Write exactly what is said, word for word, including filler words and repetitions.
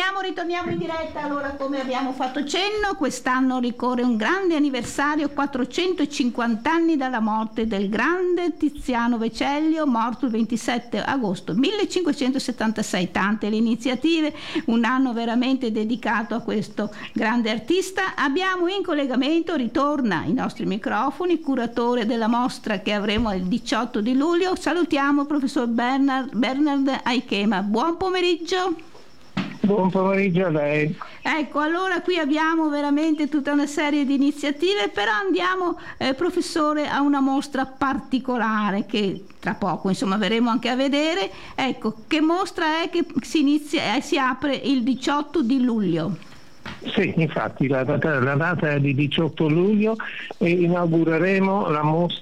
Ritorniamo, ritorniamo in diretta. Allora, come abbiamo fatto cenno, quest'anno ricorre un grande anniversario, quattrocentocinquanta anni dalla morte del grande Tiziano Vecellio, morto il ventisette agosto millecinquecentosettantasei. Tante le iniziative, un anno veramente dedicato a questo grande artista. Abbiamo in collegamento, ritorna ai nostri microfoni, curatore della mostra che avremo il diciotto di luglio. Salutiamo professor Bernard, Bernard Aikema. Buon pomeriggio. Buon pomeriggio a lei. Ecco, allora qui abbiamo veramente tutta una serie di iniziative, però andiamo, eh, professore, a una mostra particolare che tra poco insomma verremo anche a vedere. Ecco, che mostra è che si inizia, eh, si apre il diciotto di luglio? Sì, infatti la data, la data è di diciotto luglio e inaugureremo la mostra